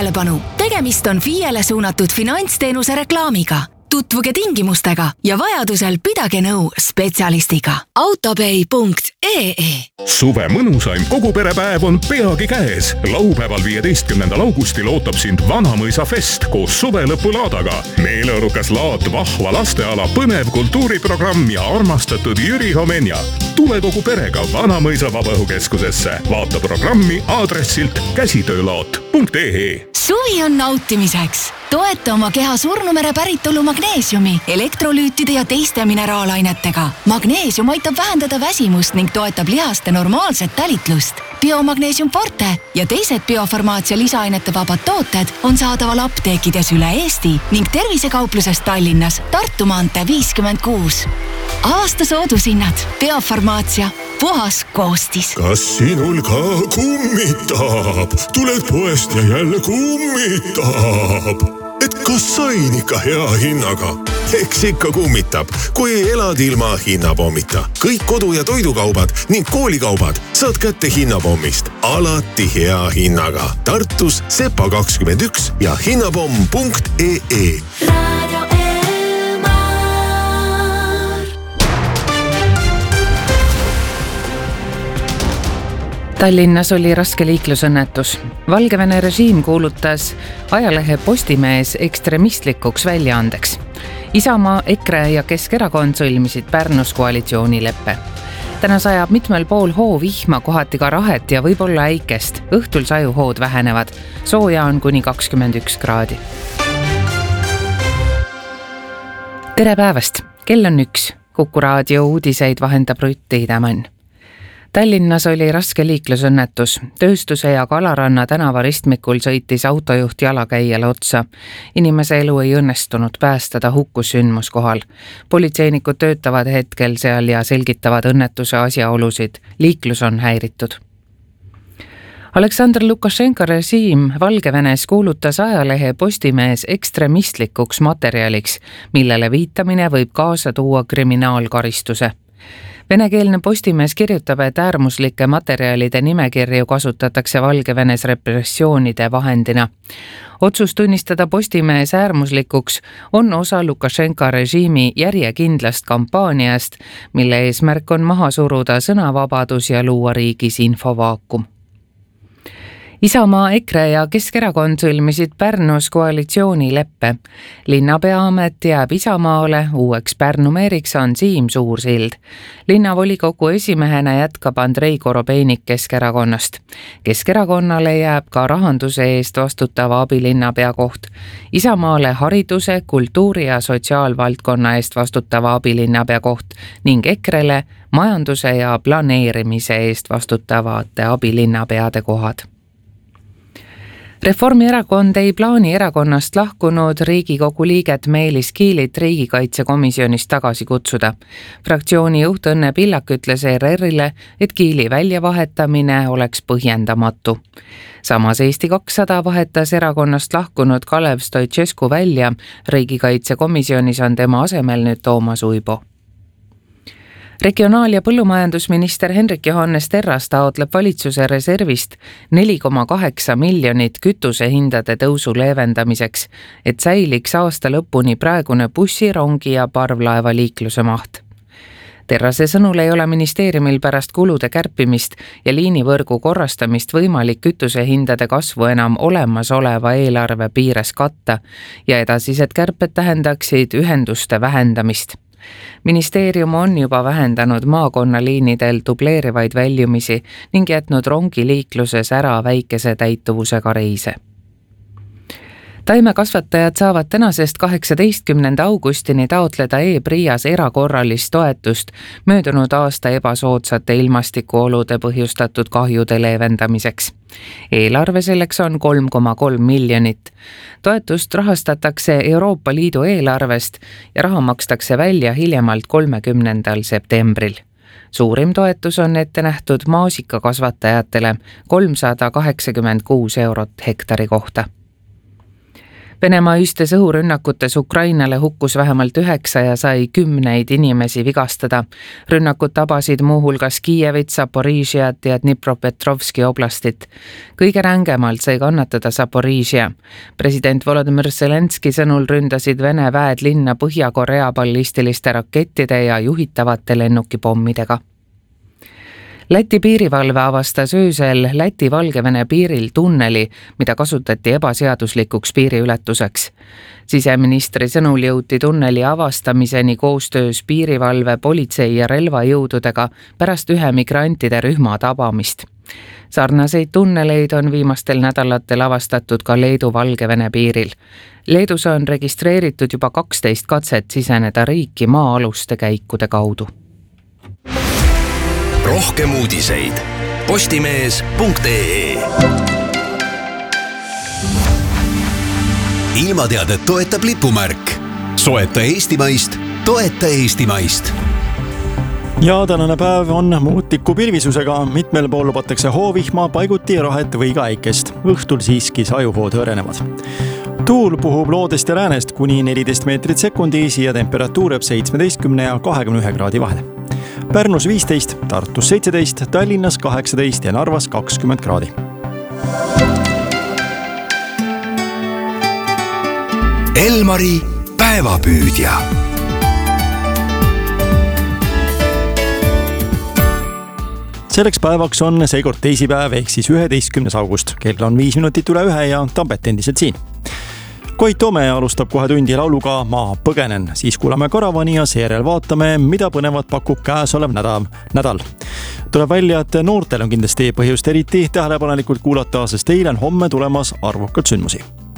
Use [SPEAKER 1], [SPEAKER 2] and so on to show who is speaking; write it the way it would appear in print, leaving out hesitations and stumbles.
[SPEAKER 1] tähelepanu! Tegemist on FIE-le suunatud finantsteenuse reklaamiga. Tutvuge tingimustega ja vajadusel pidage nõu spetsialistiga. Autopay.ee
[SPEAKER 2] Suve mõnusaim kogu perepäev on peagi käes. Laupäeval 15. augustil ootab sind Vanamõisa fest koos suvelõpulaadaga. Meeleolukas laat, vahva lasteala, põnev kultuuriprogramm ja armastatud Jüri Homenja. Tule kogu perega Vanamõisa Vabaõhukeskusesse. Vaata programmi aadressilt käsitöölaat.ee.
[SPEAKER 1] Suvi on nautimiseks. Toeta oma keha Surnumere päritolu magneesiumi, elektrolüütide ja teiste mineraalainetega. Magneesium aitab vähendada väsimust ning toetab lihaste normaalset tälitlust. Biomagneesium Forte ja teised biofarmaatsia lisaainete vabad tooted on saadaval apteekides üle Eesti ning tervisekaupluses Tallinnas Tartu maantee 56. Aasta soodushinnad. Biofarmaatsia. Puhas koostis.
[SPEAKER 3] Kas sinul ka kummitab? Tuled poest ja jälle kummitab. Et kas sain ikka hea hinnaga? Eks ikka kummitab, kui elad ilma hinnapommita. Kõik kodu- ja toidukaubad ning koolikaubad saad kätte hinnapommist. Alati hea hinnaga. Tartus Sepa 21 ja hinnapomm.ee.
[SPEAKER 4] Tallinnas oli raske liiklusõnnetus. Valgevene režiim kuulutas ajalehe Postimees ekstremistlikuks väljaandeks. Isamaa, EKRE ja Keskerakond sõlmisid Pärnus koalitsioonileppe. Täna sajab mitmel pool hoo vihma, kohati ka rahet ja võib-olla äikest. Õhtul sajuhood vähenevad. Sooja on kuni 21 kraadi. Tere päevast! Kell on 1. Kuku raadio uudiseid vahendab Rutt Iidemann. Tallinnas oli raske liiklusõnnetus. Tööstuse ja Kalaranna tänava ristmikul sõitis autojuht jalakäijale otsa. Inimese elu ei õnnestunud päästa, ta hukkus sündmuskohal. Politseinikud töötavad hetkel seal ja selgitavad õnnetuse asjaolusid. Liiklus on häiritud. Aleksandr Lukašenka režiim Valgevenes kuulutas ajalehe Postimees ekstremistlikuks materjaliks, millele viitamine võib kaasa tuua kriminaalkaristuse. Venekeelne Postimees kirjutab, et äärmuslike materjalide nimekirju kasutatakse Valgevenes repressioonide vahendina. Otsus tunnistada Postimees äärmuslikuks on osa Lukašenka režiimi järjekindlast kampaaniast, mille eesmärk on maha suruda sõnavabadus ja luua riigis infovaakum. Isamaa, EKRE ja Keskerakond sõlmisid Pärnus koalitsioonileppe. Linnapeaamet jääb Isamaale, uueks Pärnu meeriks on Siim Suursild. Linnavolikogu esimehena jätkab Andrei Korobeinik Keskerakonnast. Keskerakonnale jääb ka rahanduse eest vastutava abilinnapea koht. Isamaale hariduse, kultuuri ja sotsiaalvaldkonna eest vastutava abilinnapea koht ning EKRE-le majanduse ja planeerimise eest vastutavate abilinnapeade kohad. Reformierakond ei plaani erakonnast lahkunud Riigikogu liiget Meelis Kiilit riigikaitsekomisjonist tagasi kutsuda. Fraktsiooni juht Õnne Pillak ütles ERR-ile, et Kiili väljavahetamine oleks põhjendamatu. Samas Eesti 200 vahetas erakonnast lahkunud Kalev Stoicescu välja. Riigikaitsekomisjonis on tema asemel nüüd Toomas Uibo. Regionaal- ja põllumajandusminister Hendrik Johannes Terras taotleb valitsuse reservist 4,8 miljonit kütusehindade tõusu leevendamiseks, et säiliks aasta lõpuni praegune bussi, rongi ja parvlaeva liikluse maht. Terrase sõnul ei ole ministeeriumil pärast kulude kärpimist ja liinivõrgu korrastamist võimalik kütusehindade kasvu enam olemasoleva eelarve piires katta ja edasised kärped tähendaksid ühenduste vähendamist. Ministeerium on juba vähendanud maakonnaliinidel dubleerivaid väljumisi ning jätnud rongiliikluses ära väikese täituvusega reise. Taimekasvatajad saavad tänasest 18. augustini taotleda e-PRIAs erakorralist toetust möödunud aasta ebasoodsate ilmastikuolude põhjustatud kahjude leevendamiseks. Eelarve selleks on 3,3 miljonit. Toetust rahastatakse Euroopa Liidu eelarvest ja raha makstakse välja hiljemalt 30. septembril. Suurim toetus on ette nähtud maasikakasvatajatele 386 eurot hektari kohta. Venemaa ühistes õhurünnakutes Ukrainale hukkus vähemalt 9 ja sai 10 inimesi vigastada. Rünnakud tabasid muuhulgas Kiievit, Zaporižiat ja Dnipropetrovski oblastit. Kõige rängemalt sai kannatada Zaporižia. President Volodymyr Zelenski sõnul ründasid Vene väed linna Põhja-Korea ballistiliste rakettide ja juhitavate lennukipommidega. Läti piirivalve avastas öösel Läti-Valgevene piiril tunneli, mida kasutati ebaseaduslikuks piiriületuseks. Siseministri sõnul jõuti tunneli avastamiseni koostöös piirivalve, politsei ja relvajõududega pärast ühe migrantide rühma tabamist. Sarnaseid tunneleid on viimastel nädalatel avastatud ka Leedu-Valgevene piiril. Leedus on registreeritud juba 12 katset siseneda riiki maa-aluste käikude kaudu.
[SPEAKER 5] Rohkem uudiseid postimees.ee. Ilmateadet toetab lipumärk. Soeta eestimaist, toeta eestimaist.
[SPEAKER 6] Ja tänane päev on muutliku pilvisusega. Mitmel pool lubatakse hoovihma, paiguti rahet või ka äikest. Õhtul siiski sajuhood hõrenevad. Tuul puhub loodest ja läänest kuni 14 meetrit sekundis ja temperatuur jääb 17 ja 21 kraadi vahele. Pärnus 15, Tartus 17, Tallinnas 18 ja Narvas 20 kraadi.
[SPEAKER 5] Elmari päevapüüdja.
[SPEAKER 6] Selleks päevaks on seekord teisipäev ehk siis 11. august. Kell on 5 minutit üle 1 ja Tambet endiselt siin. Koit Toome alustab kohe tundi lauluga Ma põgenen, siis kuulame Karavani ja seejärel vaatame, mida põnevat pakub käesolev nädal. Tuleb välja, et noortel on kindlasti põhjust eriti tähelepanelikult kuulata, sest teil on homme tulemas arvukalt sündmusi.